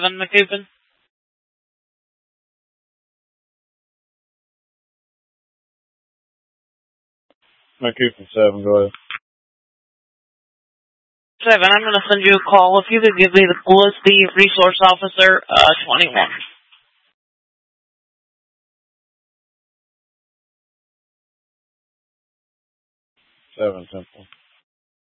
7, McCoopin. McCoopin 7, go ahead. 7, I'm going to send you a call. If you could give me the Gillespie Resource Officer, 21. 7, Temple.